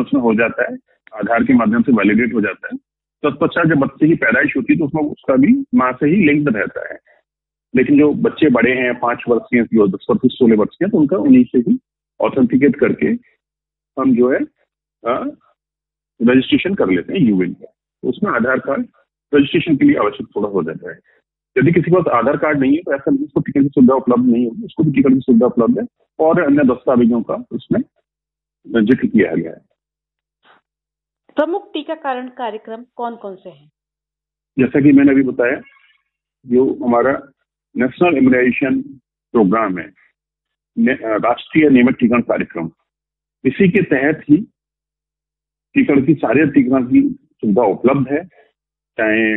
उसमें हो जाता है, आधार के माध्यम से वैलिडेट हो जाता है। तत्पश्चात जब बच्चे की पैदाइश होती है तो उसमें उसका भी माँ से ही लिंक्ड रहता है। लेकिन जो बच्चे बड़े हैं, 5 वर्ष के, 10 वर्ष के, 16 वर्ष के, तो उनका उन्हीं से ही ऑथेंटिकेट करके हम जो है रजिस्ट्रेशन कर लेते हैं यूएन का। तो उसमें आधार कार्ड रजिस्ट्रेशन के लिए आवश्यक थोड़ा हो जाता है। यदि किसी के पास आधार कार्ड नहीं है तो ऐसा नहीं, उसको टिकट की सुविधा उपलब्ध नहीं होगी, उसको भी टिकट की सुविधा उपलब्ध है और अन्य दस्तावेजों का उसमें जिक्र किया गया है। प्रमुख टीकाकरण कार्यक्रम कौन कौन से हैं? जैसा कि मैंने अभी बताया, जो हमारा नेशनल इम्यूनाइजेशन प्रोग्राम है, राष्ट्रीय नियमित टीकाकरण कार्यक्रम, इसी के तहत ही टीकाकरण की सारे टीकाकरण की सुविधा उपलब्ध है, चाहे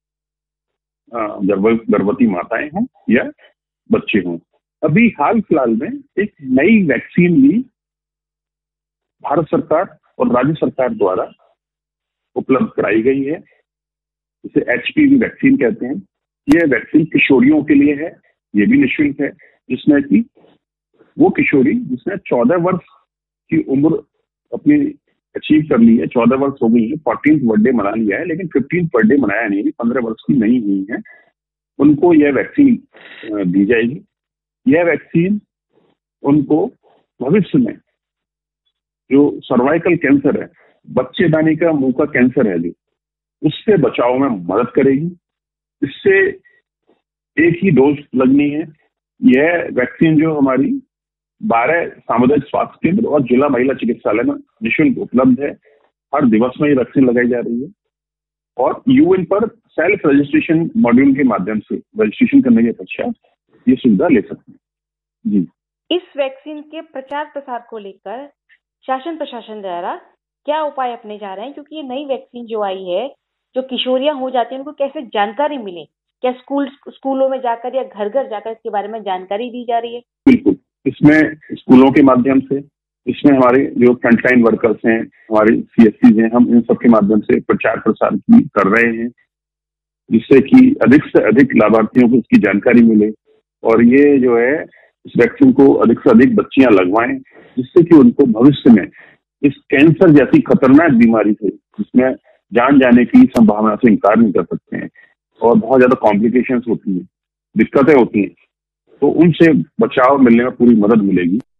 गर्भवती माताएं हों या बच्चे हों। अभी हाल फिलहाल में एक नई वैक्सीन भी भारत सरकार और राज्य सरकार द्वारा उपलब्ध कराई गई है, जिसे HPV वैक्सीन कहते हैं। यह वैक्सीन किशोरियों के लिए है, ये भी निःशुल्क है, जिसमें कि वो किशोरी जिसने 14 वर्ष की उम्र अपनी अचीव कर ली है, 14 वर्ष हो गई है, 14th बर्थडे मना लिया है, लेकिन 15th बर्थडे मनाया नहीं, 15 वर्ष की नहीं हुई है, उनको यह वैक्सीन दी जाएगी। यह वैक्सीन उनको भविष्य में जो सर्वाइकल कैंसर है, बच्चेदानी का मुंह का कैंसर है, जो उससे बचाव में मदद करेगी। इससे एक ही डोज लगनी है। यह वैक्सीन जो हमारी 12 सामुदायिक स्वास्थ्य केंद्र और जिला महिला चिकित्सालय में निःशुल्क उपलब्ध है। हर दिवस में ये वैक्सीन लगाई जा रही है और यूएन पर सेल्फ रजिस्ट्रेशन मॉड्यूल के माध्यम से रजिस्ट्रेशन करने के पश्चात ये सुविधा ले सकते हैं। जी, इस वैक्सीन के प्रचार प्रसार को लेकर शासन प्रशासन द्वारा क्या उपाय अपने जा रहे हैं? क्योंकि ये नई वैक्सीन जो आई है, जो किशोरियां हो जाती हैं, उनको कैसे जानकारी मिले? क्या स्कूलों में जाकर या घर घर जाकर इसके बारे में जानकारी दी जा रही है? बिल्कुल, इसमें स्कूलों के माध्यम से, इसमें हमारे जो फ्रंटलाइन वर्कर्स हैं, हमारे CSCs हैं, हम इन सब के माध्यम से प्रचार प्रसार कर रहे हैं, जिससे कि अधिक से अधिक लाभार्थियों को इसकी जानकारी मिले और ये जो है इस वैक्सीन को अधिक से अधिक बच्चियां लगवाएं, जिससे कि उनको भविष्य में इस कैंसर जैसी खतरनाक बीमारी से, जिसमें जान जाने की संभावना से इनकार नहीं कर सकते हैं और बहुत ज्यादा कॉम्प्लिकेशंस होती हैं, दिक्कतें होती हैं, तो उनसे बचाव मिलने में पूरी मदद मिलेगी।